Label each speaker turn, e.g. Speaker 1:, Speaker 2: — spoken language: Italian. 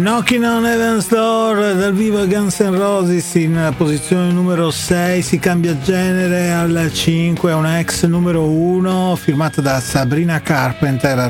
Speaker 1: Knocking on Heaven's Door dal vivo Guns N' Roses in posizione numero 6, si cambia genere al 5, una ex numero 1 firmata da Sabrina Carpenter,